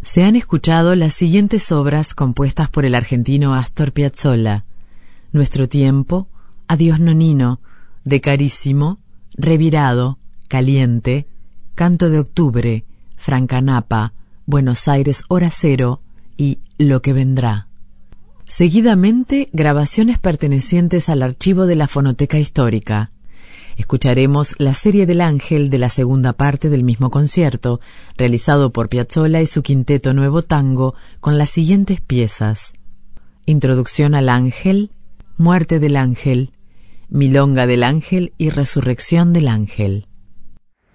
Se han escuchado las siguientes obras compuestas por el argentino Astor Piazzolla: Nuestro tiempo, Adiós Nonino, De Carissimo, Revirado, Caliente, Canto de Octubre, Francanapa, Buenos Aires Hora Cero y Lo que vendrá. Seguidamente, grabaciones pertenecientes al archivo de la Fonoteca Histórica. Escucharemos la serie del Ángel de la segunda parte del mismo concierto, realizado por Piazzolla y su quinteto Nuevo Tango, con las siguientes piezas: Introducción al Ángel, Muerte del Ángel, Milonga del Ángel y Resurrección del Ángel.